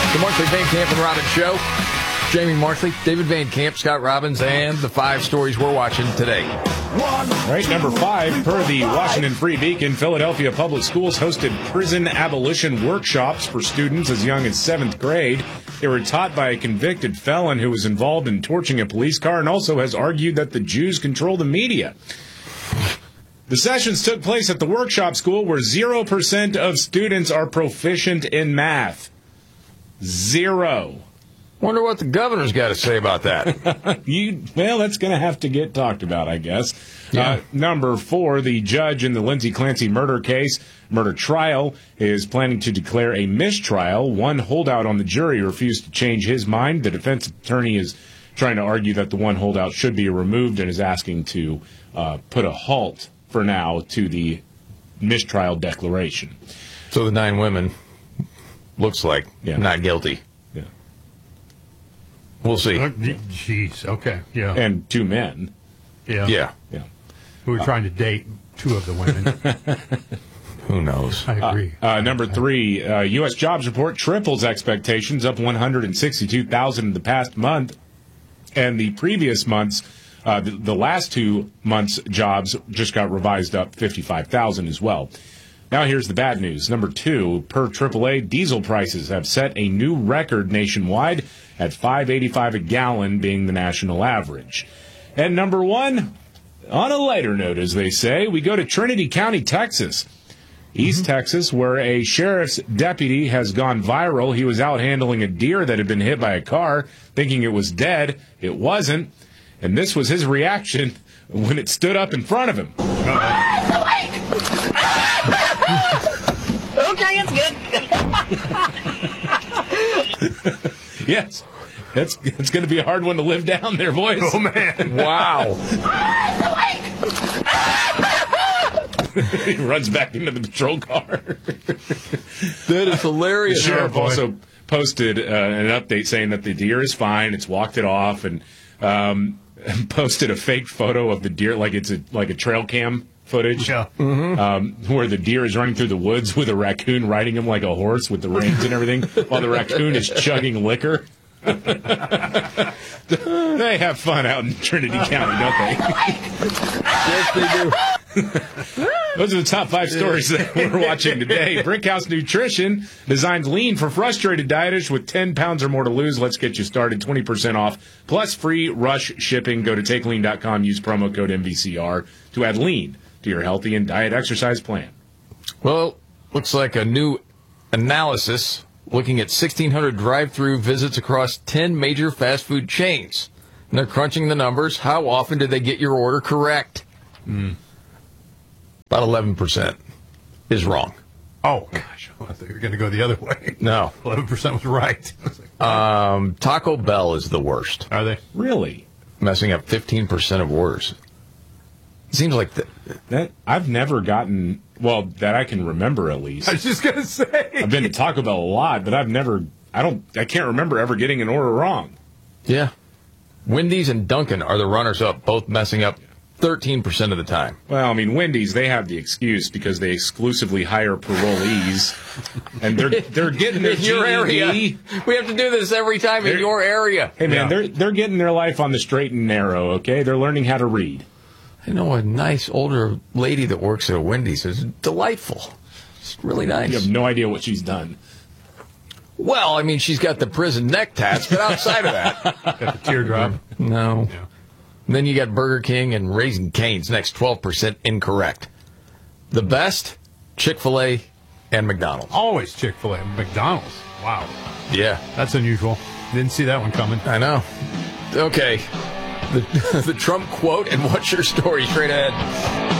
The Markley, Van Camp, and Robbins Show. Jamie Markley, David Van Camp, Scott Robbins, and the 5 stories we're watching today. Right, number 5, per the Washington Free Beacon, Philadelphia Public Schools hosted prison abolition workshops for students as young as 7th grade. They were taught by a convicted felon who was involved in torching a police car and also has argued that the Jews control the media. The sessions took place at the workshop school where 0% of students are proficient in math. 0. Wonder what the governor's got to say about that. Well, that's going to have to get talked about, I guess. Yeah. Number 4, the judge in the Lindsay Clancy murder trial, is planning to declare a mistrial. One holdout on the jury refused to change his mind. The defense attorney is trying to argue that the one holdout should be removed and is asking to put a halt for now to the mistrial declaration. So the 9 women, looks like, not guilty. Yeah. We'll see. Jeez, okay, yeah. And 2 men. Yeah. Who were trying to date 2 of the women. Who knows? I agree. Number 3, U.S. jobs report triples expectations, up 162,000 in the past month. And the previous months, the last 2 months' jobs just got revised up 55,000 as well. Now here's the bad news. Number 2, per AAA, diesel prices have set a new record nationwide at $5.85 a gallon, being the national average. And number 1, on a lighter note, as they say, we go to Trinity County, Texas. East Texas, where a sheriff's deputy has gone viral. He was out handling a deer that had been hit by a car, thinking it was dead. It wasn't. And this was his reaction when it stood up in front of him. Okay, it's good. Yes. It's going to be a hard one to live down there, boys. Oh, man. Wow. He runs back into the patrol car. That is hilarious. The sheriff also posted an update saying that the deer is fine. It's walked it off, and posted a fake photo of the deer, like it's like a trail cam footage, where the deer is running through the woods with a raccoon riding him like a horse with the reins and everything, while the raccoon is chugging liquor. They have fun out in Trinity County, don't they? Yes, they do. Those are the top 5 stories that we're watching today. Brickhouse Nutrition designed lean for frustrated dietists with 10 pounds or more to lose. Let's get you started. 20% off plus free rush shipping. Go to takelean.com. Use promo code MVCR to add lean to your healthy and diet exercise plan. Well, looks like a new analysis looking at 1,600 drive-through visits across 10 major fast food chains. And they're crunching the numbers. How often did they get your order correct? About 11% is wrong. Oh, gosh. I thought you were going to go the other way. No. 11% was right. Taco Bell is the worst. Are they? Really? Messing up 15% of orders. It seems like that I've never gotten, well, that I can remember at least. I was just going to say. I've been to Taco Bell a lot, but I can't remember ever getting an order wrong. Yeah. Wendy's and Dunkin' are the runners-up, both messing up 13% of the time. Well, I mean, Wendy's, they have the excuse because they exclusively hire parolees, and they're getting their in your GED. area. We have to do this every time in your area. Hey, man, they're getting their life on the straight and narrow, okay? They're learning how to read. I know a nice older lady that works at a Wendy's. It's delightful. It's really nice. You have no idea what she's done. Well, I mean, she's got the prison neck tats, but outside of that. Got the teardrop. No. Yeah. Then you got Burger King and Raising Cane's next 12% incorrect. The best, Chick-fil-A and McDonald's. Always Chick-fil-A. McDonald's. Wow. Yeah. That's unusual. Didn't see that one coming. I know. Okay. The Trump quote and what's your story straight ahead.